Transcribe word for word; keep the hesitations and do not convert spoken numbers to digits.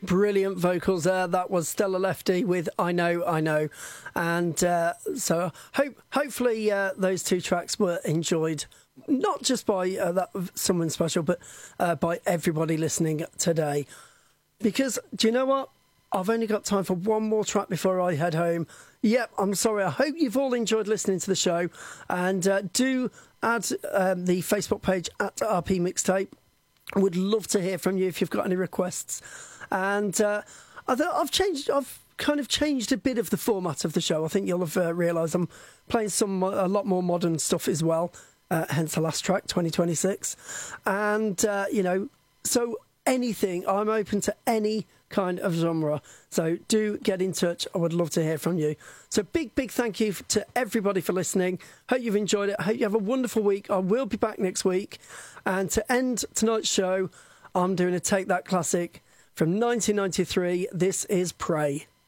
brilliant vocals there. That was Stella Lefty with I Know, I Know. And uh, so hope, hopefully uh, those two tracks were enjoyed, not just by uh, that someone special, but uh, by everybody listening today. Because, do you know what? I've only got time for one more track before I head home. Yep, I'm sorry. I hope you've all enjoyed listening to the show. And uh, do add um, the Facebook page at R P Mixtape. I would love to hear from you if you've got any requests. And uh, I've changed, I've kind of changed a bit of the format of the show. I think you'll have uh, realised I'm playing some a lot more modern stuff as well. Uh, hence the last track, twenty twenty-six. And, uh, you know, so anything, I'm open to any kind of genre. So do get in touch. I would love to hear from you. So big, big thank you to everybody for listening. Hope you've enjoyed it. I hope you have a wonderful week. I will be back next week. And to end tonight's show, I'm doing a Take That classic from nineteen ninety-three. This is Pray.